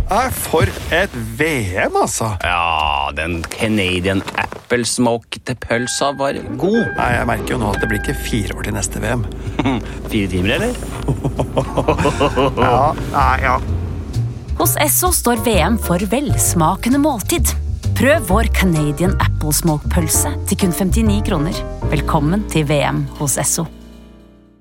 For et VM, altså. Ja, den Canadian Apple Smoked pølsa var god. Nei, jeg merker jo nå at det blir ikke 4 år til neste VM. 4 timer, eller? Ja. Hos Esso står VM for velsmakende måltid. Prøv vår Canadian Apple Smoke pølse til kun 59 kroner. Velkommen til VM hos Esso.